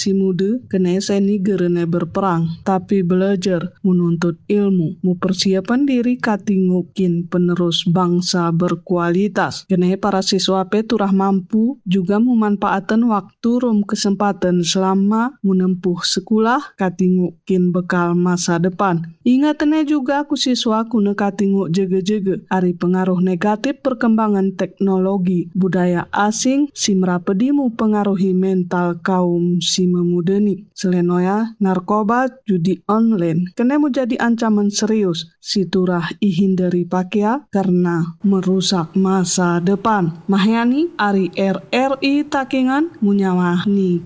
generasi muda kena seni gerene berperang, tapi belajar menuntut ilmu, mempersiapkan diri katingukin penerus bangsa berkualitas. Kena para siswa turah mampu juga memanfaatkan waktu rum kesempatan selama menempuh sekolah katingukin bekal masa depan. Ingatnya juga aku siswa kuna katinguk jaga-jaga ari pengaruh negatif perkembangan teknologi budaya asing simrapedimu pengaruhi mental kaum si memudeni. Selenoya narkoba judi online kena menjadi ancaman serius si turah ihindari pakia karena merusak masa depan. Mahyani ari RRI Takengan munyawahni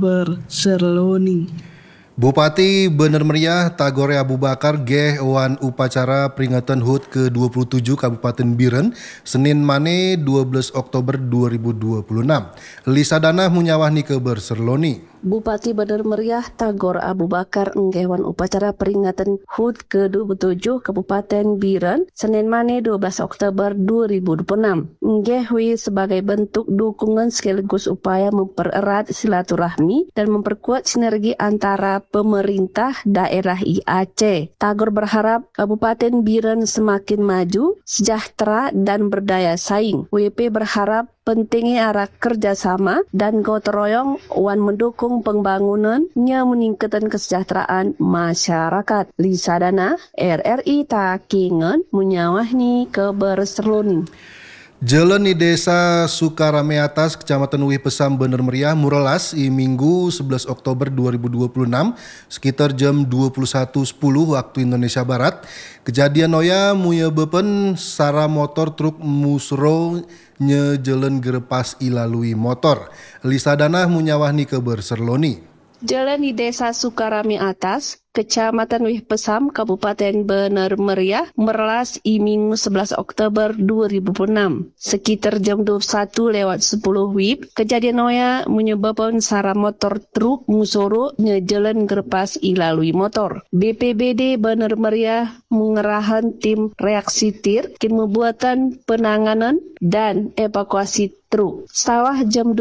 keberserloni. Bupati Bener Meriah Tagore Abu Bakar geh wan upacara peringatan HUT ke-27 Kabupaten Biren Senin Mane 12 Oktober 2026. Lisa Danah munyawahni keberserloni. Bupati Bener Meriah Tagor Abu Bakar nggewan upacara peringatan HUT ke-27 Kabupaten Biren Senin Mane 12 Oktober 2026. Nggehui sebagai bentuk dukungan sekaligus upaya mempererat silaturahmi dan memperkuat sinergi antara pemerintah daerah IAC. Tagor berharap Kabupaten Biren semakin maju, sejahtera dan berdaya saing. WP berharap pentingnya arah kerjasama dan gotong royong wan mendukung pembangunannya meningkatkan kesejahteraan masyarakat. Lisa Dana, RRI Takengan, munyawahni keberserloni. Jalan di Desa Sukarame Atas, Kecamatan Uih Pesam, Bener Meriah, Murelas, Minggu 11 Oktober 2026, sekitar jam 21.10 waktu Indonesia Barat. Kejadian noya muya bepen sara motor truk musro nye jalan gerepas ilalui motor. Lisa Danah munyawahni keberserloni. Jalan di Desa Sukarame Atas, Kecamatan Uih Pesam, Kabupaten Bener Meriah, Merelas, Minggu 11 Oktober 2006. Sekitar jam 21:10 WIB, kejadian noya menyebabkan sara motor truk musoro nyejalan gerpas ilalui motor. BPBD Bener Meriah mengerahkan tim reaksi tir, membuatan penanganan dan evakuasi truk. Setelah jam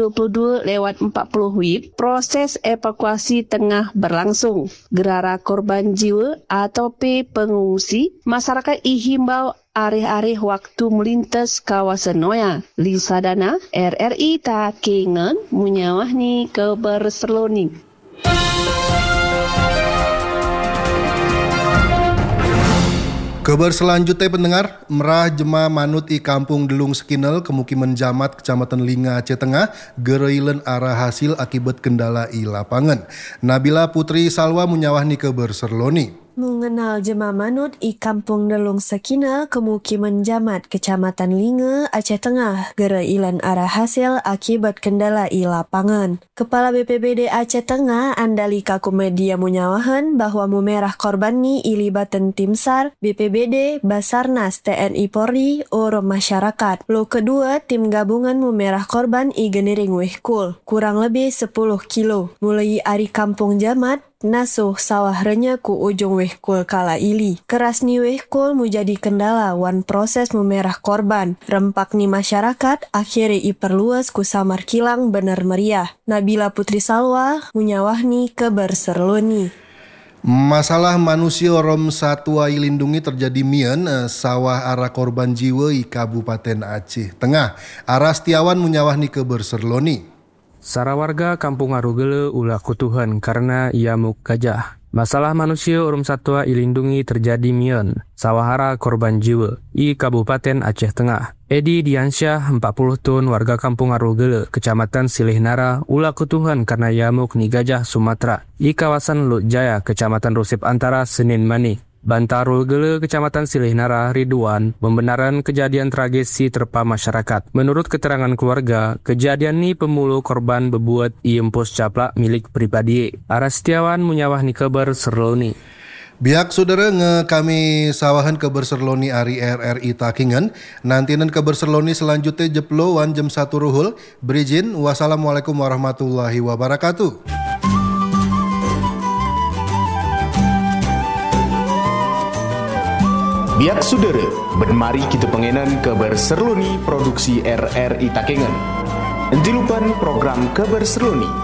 22:40 WIB, proses evakuasi tengah berlangsung. Gerara korban jiwa atau pengungsi, masyarakat ihimbau arih-arih waktu melintas kawasan noya. Lisa Dana, RRI Takengan, munyawahni keberserloni. Kabar selanjutnya pendengar, merah jema manut i Kampung Delung Sekinel, Kemukiman Jamat, Kecamatan Linga Aceh Tengah, gereilen arah hasil akibat kendala i lapangan. Nabila Putri Salwa munyawahni keberserloni. Mengenal jema manut i Kampung Delung Sekinel, Kemukiman Jamat, Kecamatan Linga, Aceh Tengah, gereilen arah hasil akibat kendala i lapangan. Kepala BPBD Aceh Tengah, Andalika Kumedia munyawahan bahwa mumerah korban ni ilibatan tim SAR, BPBD, Basarnas, TNI Polri, Oro Masyarakat. Lo kedua, tim gabungan mumerah korban i Genering Wehkul, kurang lebih 10 kilo. Mulai ari Kampung Jamat, nasuh sawah renya ku ujung Wehkul kala ili. Keras ni Wehkul menjadi kendala wan proses memerah korban. Rempak ni masyarakat akhirnya iperluas ku Samar Kilang Bener Meriah. Nabila Putri Salwa munyawahni keberserloni. Masalah manusia rom satwa ilindungi terjadi mien sawah arah korban jiwa i Kabupaten Aceh Tengah. Arah Setiawan munyawahni keberserloni. Sara warga Kampung Arugele ulah kutuhan karena iamuk gajah. Masalah manusia urum satwa ilindungi terjadi mien sawahara korban jiwa i Kabupaten Aceh Tengah. Edi Diansyah 40 tahun warga Kampung Arugele, Kecamatan Silihnara ulah kutuhan karena iamuk ni gajah Sumatera i kawasan Lut Jaya, Kecamatan Rusip Antara, Senin Mani. Bantarul Gele, Kecamatan Silihnara, Ridwan, membenarkan kejadian tragis si terpa masyarakat. Menurut keterangan keluarga, kejadian ni pemulu korban bebuat iempus caplak milik pribadi. Arah Setiawan munyawahni keberserloni. Biak saudara kami sawahan keberserloni ari RRI Takengan. Nantinan keberserloni selanjutnya jeplo wan jam 1 ruhul. Berizin, wassalamualaikum warahmatullahi wabarakatuh. Biak saudara, benmari kita pengenan keberserloni produksi RRI Takengan. Entilupan program keberserloni